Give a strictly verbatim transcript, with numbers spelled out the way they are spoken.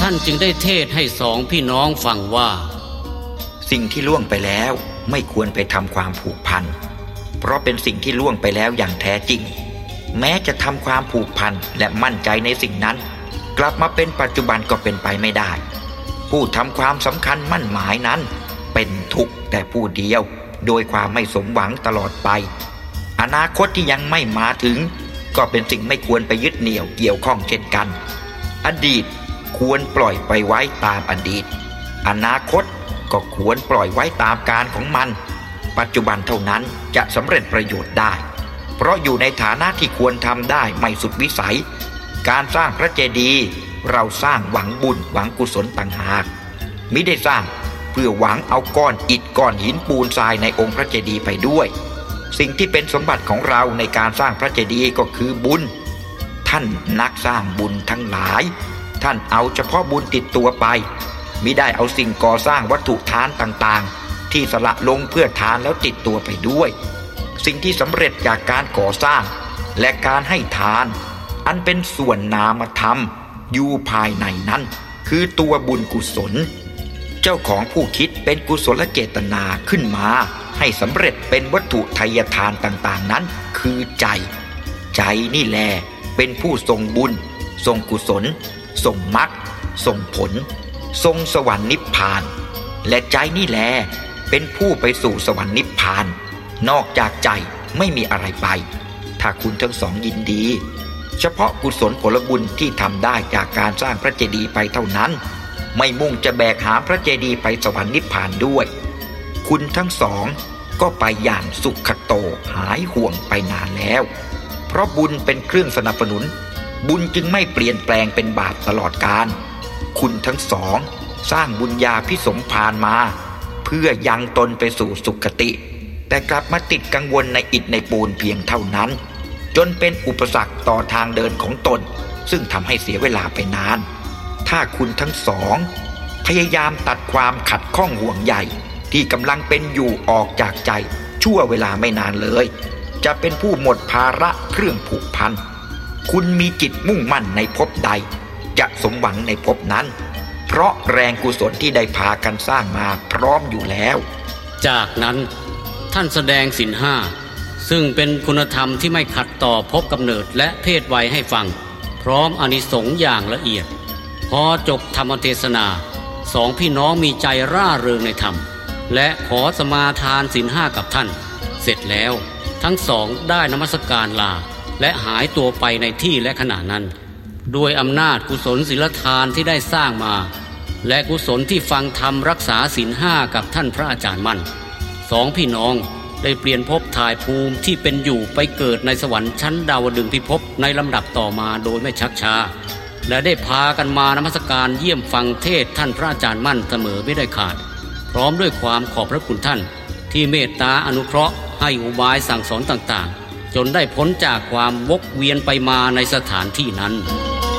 ท่านจึงได้เทศให้สองพี่น้องฟังว่าสิ่งที่ล่วงไปแล้วไม่ควรไปทำความผูกพันเพราะเป็นสิ่งที่ล่วงไปแล้วอย่างแท้จริงแม้จะทำความผูกพันและมั่นใจในสิ่งนั้นกลับมาเป็นปัจจุบันก็เป็นไปไม่ได้ผู้ทำความสำคัญมั่นหมายนั้นเป็นทุกข์แต่ผู้เดียวโดยความไม่สมหวังตลอดไปอนาคตที่ยังไม่มาถึงก็เป็นสิ่งไม่ควรไปยึดเหนี่ยวเกี่ยวข้องเช่นกันอดีตควรปล่อยไปไว้ตามอดีตอนาคตก็ควรปล่อยไว้ตามการของมันปัจจุบันเท่านั้นจะสำเร็จประโยชน์ได้เพราะอยู่ในฐานะที่ควรทำได้ไม่สุดวิสัยการสร้างพระเจดีย์เราสร้างหวังบุญหวังกุศลต่างหากมิได้สร้างเพื่อหวังเอาก้อนอิฐก้อนหินปูนทรายในองค์พระเจดีย์ไปด้วยสิ่งที่เป็นสมบัติของเราในการสร้างพระเจดีย์ก็คือบุญท่านนักสร้างบุญทั้งหลายท่านเอาเฉพาะบุญติดตัวไปมิได้เอาสิ่งก่อสร้างวัตถุทานต่างๆที่สละลงเพื่อทานแล้วติดตัวไปด้วยสิ่งที่สำเร็จจากการก่อสร้างและการให้ทานอันเป็นส่วนนามธรรมอยู่ภายในนั้นคือตัวบุญกุศลเจ้าของผู้คิดเป็นกุศลเจตนาขึ้นมาให้สำเร็จเป็นวัตถุไทยทานต่างๆนั้นคือใจใจนี่แหละเป็นผู้ทรงบุญทรงกุศลทรงมรรคทรงผลทรงสวรรค์นิพพานและใจนี่แหละเป็นผู้ไปสู่สวรรค์นิพพานนอกจากใจไม่มีอะไรไปถ้าคุณทั้งสองยินดีเฉพาะกุศลผลบุญที่ทำได้จากการสร้างพระเจดีย์ไปเท่านั้นไม่มุ่งจะแบกหามพระเจดีย์ไปสวรรค์นิพพานด้วยคุณทั้งสองก็ไปอย่างสุขโตหายห่วงไปนานแล้วเพราะบุญเป็นเครื่องสนับสนุนบุญจึงไม่เปลี่ยนแปลงเป็นบาปตลอดกาลคุณทั้งสองสร้างบุญญาภิสมภารมาเพื่อยังตนไปสู่สุคติแต่กลับมาติดกังวลในอิฐในปูนเพียงเท่านั้นจนเป็นอุปสรรคต่อทางเดินของตนซึ่งทำให้เสียเวลาไปนานถ้าคุณทั้งสองพยายามตัดความขัดข้องห่วงใยที่กำลังเป็นอยู่ออกจากใจชั่วเวลาไม่นานเลยจะเป็นผู้หมดภาระเครื่องผูกพันคุณมีจิตมุ่งมั่นในภพใดจะสมหวังในภพนั้นเพราะแรงกุศลที่ได้พากันสร้างมาพร้อมอยู่แล้วจากนั้นท่านแสดงศีลห้าซึ่งเป็นคุณธรรมที่ไม่ขัดต่อภพกำเนิดและเพศวัยให้ฟังพร้อมอานิสงส์อย่างละเอียดพอจบธรรมเทศนาสองพี่น้องมีใจร่าเริงในธรรมและขอสมาทานศีลห้ากับท่านเสร็จแล้วทั้งสองได้นมัสการลาและหายตัวไปในที่และขณะนั้นด้วยอำนาจกุศลศีลทานที่ได้สร้างมาและกุศลที่ฟังธรรมรักษาศีลห้ากับท่านพระอาจารย์มั่นสองพี่น้องได้เปลี่ยนภพถ่ายภูมิที่เป็นอยู่ไปเกิดในสวรรค์ชั้นดาวดึงส์พิภพในลำดับต่อมาโดยไม่ชักช้าและได้พากันมานมัสการเยี่ยมฟังเทศท่านพระอาจารย์มั่นเสมอไม่ได้ขาดพร้อมด้วยความขอบพระคุณท่านที่เมตตาอนุเคราะห์ให้อุบายสั่งสอนต่างๆจนได้พ้นจากความวกเวียนไปมาในสถานที่นั้น